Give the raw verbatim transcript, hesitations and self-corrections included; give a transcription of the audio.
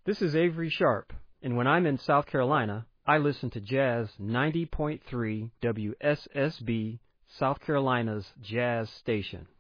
This is Avery Sharp, and when I'm in South Carolina, I listen to Jazz ninety point three W S S B, South Carolina's jazz station.